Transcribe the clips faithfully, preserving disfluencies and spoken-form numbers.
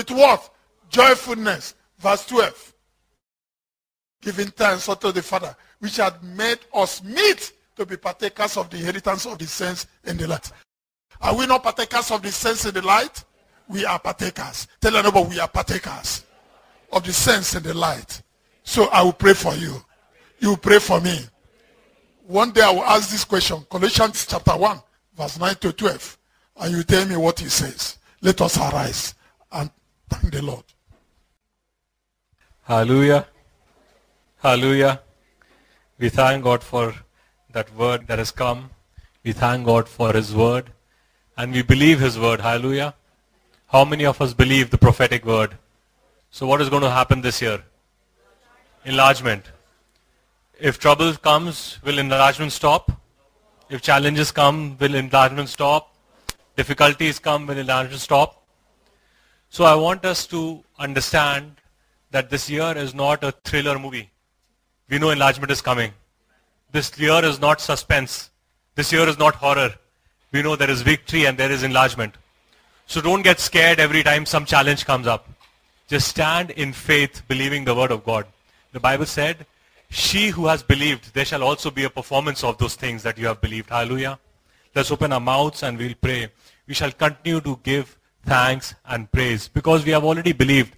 with what? Joyfulness. Verse twelve. Giving thanks unto the Father, which had made us meet to be partakers of the inheritance of the saints in the light. Are we not partakers of the saints in the light? We are partakers. Tell your neighbor, we are partakers of the saints in the light. So I will pray for you. You will pray for me. One day I will ask this question. Colossians chapter one, verse nine to twelve. And you tell me what he says. Let us arise and thank the Lord. Hallelujah. Hallelujah. We thank God for that word that has come. We thank God for his word. And we believe his word. Hallelujah. How many of us believe the prophetic word? So what is going to happen this year? Enlargement. If trouble comes, will enlargement stop? If challenges come, will enlargement stop? Difficulties come, will enlargement stop? So I want us to understand that this year is not a thriller movie. We know enlargement is coming. This year is not suspense. This year is not horror. We know there is victory and there is enlargement. So don't get scared every time some challenge comes up. Just stand in faith, believing the word of God. The Bible said, she who has believed, there shall also be a performance of those things that you have believed. Hallelujah. Let's open our mouths and we'll pray. We shall continue to give thanks and praise because we have already believed.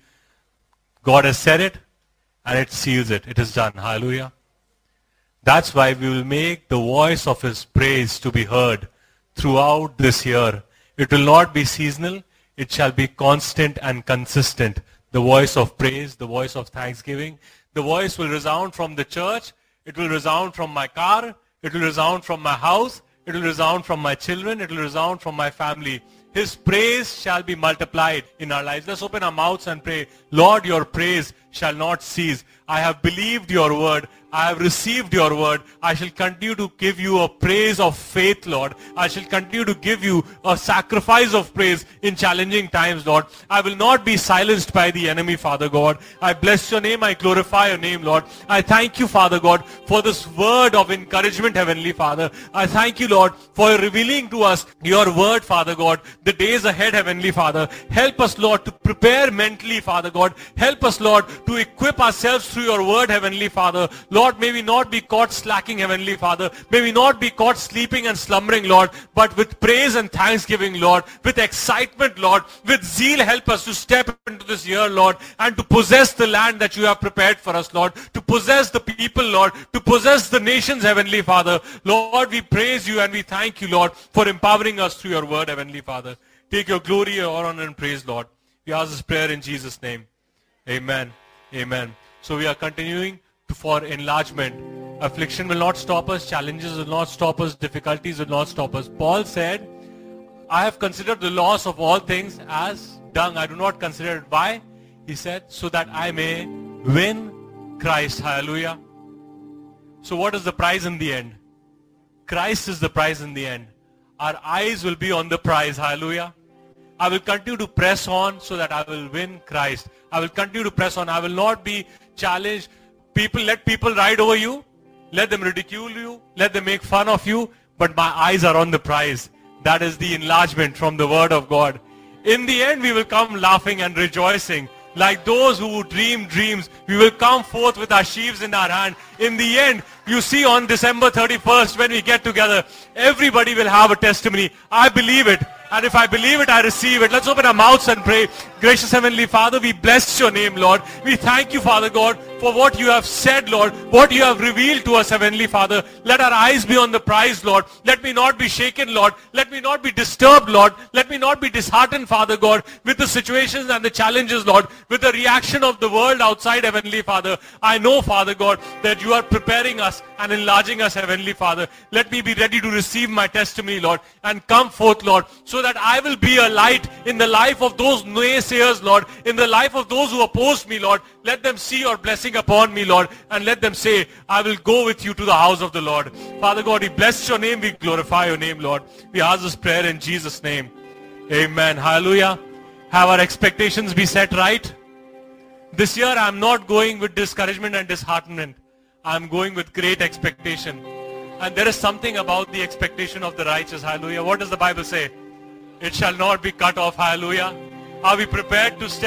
God has said it and it seals it. It is done. Hallelujah. That's why we will make the voice of his praise to be heard throughout this year. It will not be seasonal. It shall be constant and consistent. The voice of praise, the voice of thanksgiving. The voice will resound from the church. It will resound from my car. It will resound from my house. It will resound from my children. It will resound from my family. His praise shall be multiplied in our lives. Let's open our mouths and pray. Lord, your praise shall not cease. I have believed your word. I have received your word. I shall continue to give you a praise of faith, Lord. I shall continue to give you a sacrifice of praise in challenging times, Lord. I will not be silenced by the enemy, Father God. I bless your name. I glorify your name, Lord. I thank you, Father God, for this word of encouragement, Heavenly Father. I thank you, Lord, for revealing to us your word, Father God, the days ahead, Heavenly Father. Help us, Lord, to prepare mentally, Father God. Help us, Lord, to equip ourselves through your word, Heavenly Father. Lord, may we not be caught slacking, Heavenly Father. May we not be caught sleeping and slumbering, Lord, but with praise and thanksgiving, Lord, with excitement, Lord, with zeal, help us to step into this year, Lord, and to possess the land that you have prepared for us, Lord, to possess the people, Lord, to possess the nations, Heavenly Father. Lord, we praise you and we thank you, Lord, for empowering us through your word, Heavenly Father. Take your glory, your honor, and praise, Lord. We ask this prayer in Jesus' name. Amen. Amen. So we are continuing to, for enlargement. Affliction will not stop us. Challenges will not stop us. Difficulties will not stop us. Paul said, I have considered the loss of all things as dung. I do not consider it. Why? He said, so that I may win Christ. Hallelujah. So what is the prize in the end? Christ is the prize in the end. Our eyes will be on the prize. Hallelujah. I will continue to press on so that I will win Christ. I will continue to press on. I will not be challenged. People, let people ride over you. Let them ridicule you. Let them make fun of you. But my eyes are on the prize. That is the enlargement from the word of God. In the end, we will come laughing and rejoicing. Like those who dream dreams, we will come forth with our sheaves in our hand. In the end, you see on December thirty-first, when we get together, everybody will have a testimony. I believe it. And if I believe it, I receive it. Let's open our mouths and pray. Gracious Heavenly Father, we bless your name, Lord. We thank you, Father God, for what you have said, Lord, what you have revealed to us, Heavenly Father. Let our eyes be on the prize, Lord. Let me not be shaken, Lord. Let me not be disturbed, Lord. Let me not be disheartened, Father God, with the situations and the challenges, Lord, with the reaction of the world outside, Heavenly Father. I know, Father God, that you are preparing us and enlarging us, Heavenly Father. Let me be ready to receive my testimony, Lord, and come forth, Lord, so that I will be a light in the life of those naysayers, Lord, in the life of those who oppose me, Lord. Let them see your blessing upon me, Lord, and let them say, I will go with you to the house of the Lord. Father God, we bless your name, we glorify your name, Lord. We ask this prayer in Jesus' name. Amen. Hallelujah. Have our expectations be set right. This year I am not going with discouragement and disheartenment. I am going with great expectation. And there is something about the expectation of the righteous. Hallelujah. What does the Bible say? It shall not be cut off. Hallelujah. Are we prepared to step